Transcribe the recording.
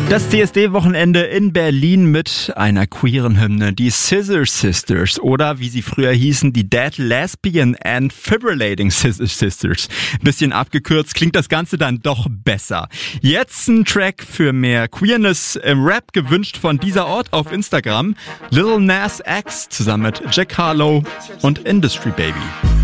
Das CSD-Wochenende in Berlin mit einer queeren Hymne, die Scissor Sisters oder wie sie früher hießen, die Dead Lesbian and Fibrillating Scissor Sisters. Bisschen abgekürzt, klingt das Ganze dann doch besser. Jetzt ein Track für mehr Queerness im Rap, gewünscht von dieser Ort auf Instagram. Lil Nas X zusammen mit Jack Harlow und Industry Baby.